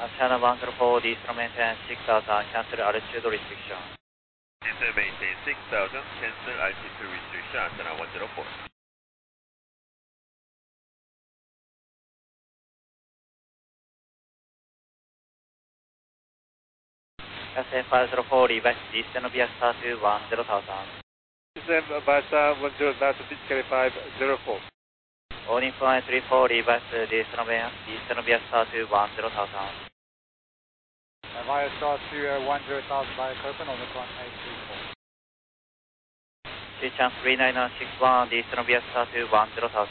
China 104, Eastern maintain 6000, cancel altitude restriction. Eastern maintain 6000, cancel altitude restriction, China 104. SA 504, reverse Eastern Viasta to 10,000. Eastern Viasta 10,000, Pitch 504. Warning flight 34, reverse Eastern Viasta to 10,000. Viasta to 10,000 by open on the front 834. Chance 39961, Eastern Viasta to 10,000.